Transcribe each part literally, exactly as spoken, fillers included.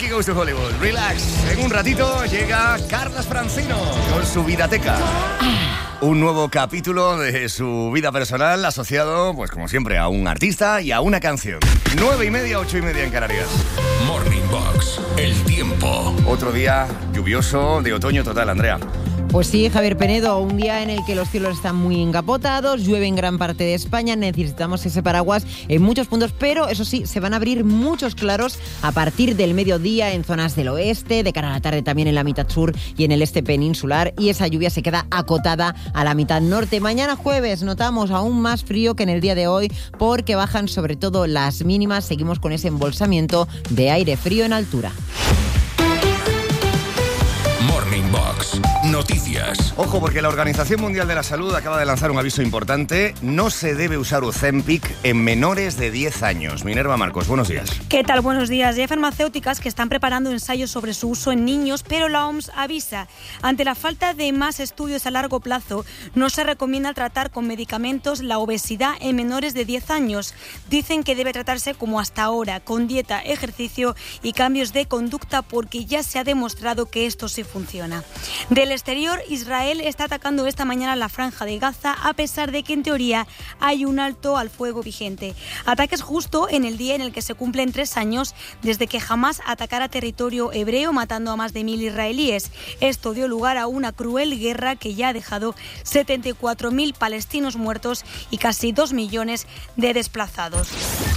Frankie Goes to Hollywood. Relax. En un ratito llega Carlas Francino con su Vidateca. Un nuevo capítulo de su vida personal asociado, pues como siempre, a un artista y a una canción. Nueve y media, ocho y media en Canarias. Morning Box, el tiempo. Otro día lluvioso de otoño total, Andrea. Pues sí, Javier Penedo, un día en el que los cielos están muy encapotados, llueve en gran parte de España, necesitamos ese paraguas en muchos puntos, pero eso sí, se van a abrir muchos claros a partir del mediodía en zonas del oeste, de cara a la tarde también en la mitad sur y en el este peninsular, y esa lluvia se queda acotada a la mitad norte. Mañana jueves notamos aún más frío que en el día de hoy porque bajan sobre todo las mínimas, seguimos con ese embolsamiento de aire frío en altura. Morning Box, noticias. Ojo, porque la Organización Mundial de la Salud acaba de lanzar un aviso importante. No se debe usar Ozempic en menores de diez años. Minerva Marcos, buenos días. ¿Qué tal? Buenos días. Ya hay farmacéuticas que están preparando ensayos sobre su uso en niños, pero la O M S avisa. Ante la falta de más estudios a largo plazo, no se recomienda tratar con medicamentos la obesidad en menores de diez años. Dicen que debe tratarse como hasta ahora, con dieta, ejercicio y cambios de conducta, porque ya se ha demostrado que esto sí funciona. Del exterior, Israel está atacando esta mañana la franja de Gaza, a pesar de que en teoría hay un alto al fuego vigente. Ataques justo en el día en el que se cumplen tres años desde que Hamás atacara territorio hebreo, matando a más de mil israelíes. Esto dio lugar a una cruel guerra que ya ha dejado setenta y cuatro mil palestinos muertos y casi dos millones de desplazados.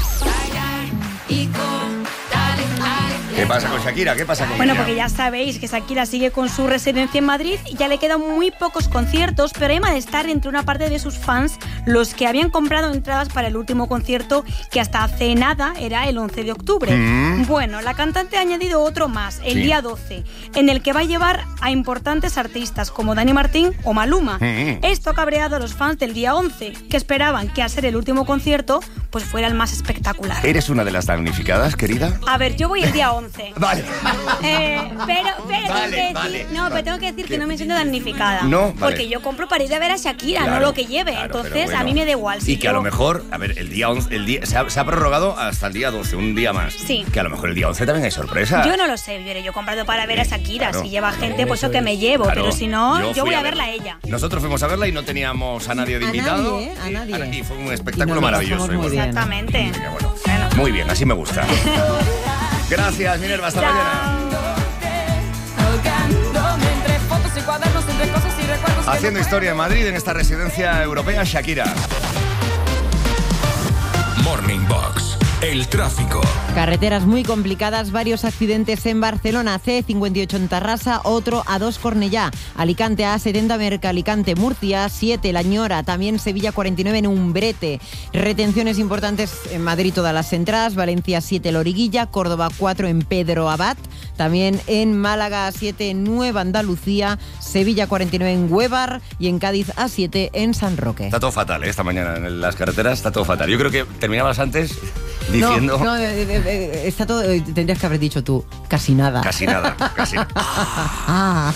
¿Qué pasa con Shakira? ¿Qué pasa con Bueno, ella? porque ya sabéis que Shakira sigue con su residencia en Madrid y ya le quedan muy pocos conciertos, pero hay malestar entre una parte de sus fans, los que habían comprado entradas para el último concierto, que hasta hace nada era el once de octubre. Mm. Bueno, la cantante ha añadido otro más, el sí. día doce, en el que va a llevar a importantes artistas como Dani Martín o Maluma. Mm. Esto ha cabreado a los fans del día once, que esperaban que al ser el último concierto, pues fuera el más espectacular. ¿Eres una de las damnificadas, querida? A ver, yo voy el día once. Vale. Eh, pero, pero vale, tengo que decir, vale, no, vale. pero tengo que decir que no me siento damnificada. No, vale. Porque yo compro para ir a ver a Shakira, claro, no lo que lleve. claro, Entonces, bueno. a mí me da igual. Si y que yo... a lo mejor, a ver, el día once, el día, se, ha, se ha prorrogado hasta el día doce, un día más. Sí. Que a lo mejor el día once también hay sorpresa. Yo no lo sé, yo he comprado para ver a Shakira. Claro. Si lleva gente, pues eso que me llevo. Claro. Pero si no, yo, yo voy a, a verla a ella. Nosotros fuimos a verla y no teníamos a nadie de a invitado. Nadie, ¿eh? A nadie. Y, y fue un espectáculo no maravilloso. Muy bueno. Exactamente. Bueno. Bueno. Muy bien, así me gusta. Gracias, Minerva, hasta Chao. mañana. Haciendo historia en Madrid, en esta residencia europea, Shakira. Morning Box, el tráfico. Carreteras muy complicadas, varios accidentes en Barcelona, C cincuenta y ocho en Tarrasa, otro A dos Cornellá, Alicante A setenta Merca, Alicante Murcia, siete La Ñora, también Sevilla cuarenta y nueve en Umbrete. Retenciones importantes en Madrid todas las entradas, Valencia siete Loriguilla, Córdoba cuatro en Pedro Abad, también en Málaga siete Nueva Andalucía, Sevilla cuarenta y nueve en Huevar y en Cádiz A siete en San Roque. Está todo fatal, ¿eh? Esta mañana en las carreteras está todo fatal. Yo creo que terminabas antes diciendo... No, no de, de, de, está todo, tendrías que haber dicho tú, casi nada. Casi nada, casi nada.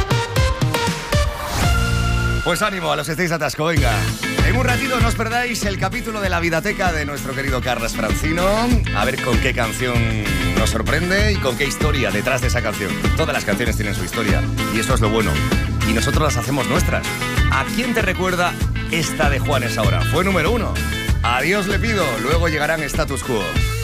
Pues ánimo a los que estéis atasco, venga. En un ratito no os perdáis el capítulo de la Vidateca de nuestro querido Carlas Francino. A ver con qué canción nos sorprende y con qué historia detrás de esa canción. Todas las canciones tienen su historia y eso es lo bueno. Y nosotros las hacemos nuestras. ¿A quién te recuerda esta de Juanes ahora? Fue número uno. Adiós le pido, luego llegarán Status Quo.